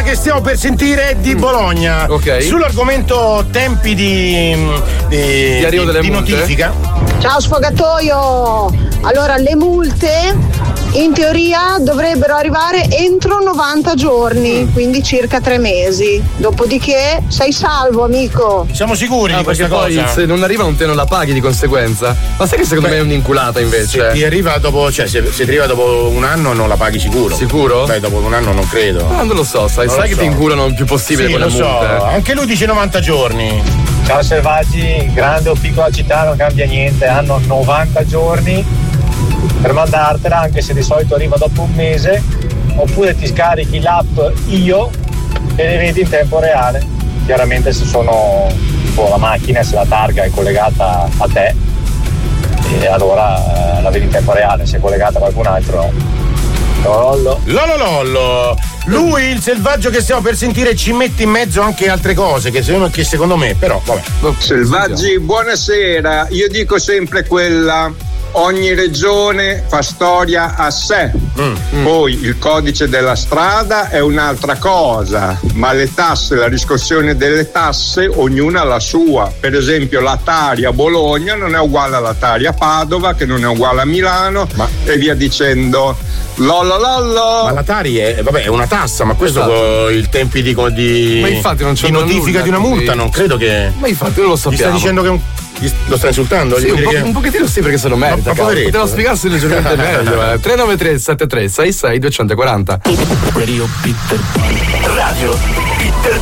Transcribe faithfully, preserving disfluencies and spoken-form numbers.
che stiamo per sentire è di Bologna. Ok. Sull'argomento tempi di, di, Di arrivo delle di multe. notifica. Ciao sfogatoio! Allora, le multe in teoria dovrebbero arrivare entro novanta giorni, quindi circa tre mesi. Dopodiché sei salvo, amico. Siamo sicuri Ah, di questa perché poi cosa? se non arriva un te non la paghi di conseguenza. Ma sai che secondo Beh, me è un'inculata invece? Se ti arriva dopo, cioè se, se ti arriva dopo un anno non la paghi sicuro. Sicuro? Beh, dopo un anno non credo. Ah, non lo so, sai, Non sai lo che so. ti inculano il più possibile Sì, con le lo so. multe. Anche lui dice novanta giorni. Ciao selvaggi, grande o piccola città non cambia niente, hanno novanta giorni per mandartela, anche se di solito arriva dopo un mese, oppure ti scarichi l'app Io e le vedi in tempo reale. Chiaramente se sono tipo la macchina, se la targa è collegata a te, e allora eh, la vedi in tempo reale, se è collegata a qualcun altro no. Lollo. Lollo lollo. Lui, il selvaggio che stiamo per sentire, ci mette in mezzo anche altre cose che secondo, che secondo me, però, vabbè. Selvaggi, buonasera. Io dico sempre quella: ogni regione fa storia a sé. Mm. Poi il codice della strada è un'altra cosa, ma le tasse, la riscossione delle tasse, ognuna ha la sua. Per esempio la Tari a Bologna non è uguale alla Tari a Padova, che non è uguale a Milano, ma... e via dicendo. Lollo lollo. Ma la Tari è, vabbè, è una tassa, ma questo Esatto. con i tempi di, di, Ma infatti non c'è di notifica nulla, di una quindi- multa, non credo che. Ma infatti non lo Gli sappiamo. sta dicendo che è un. gli- Lo sta insultando? Sì, Gli un, vuol po- dire che- un pochettino sì, perché se lo merita. Ma- ma cavolo. poveretto. Poteva spiegarsi leggermente meglio. Eh. tre nove tre sette tre sei sei due quaranta. Radio Peter Radio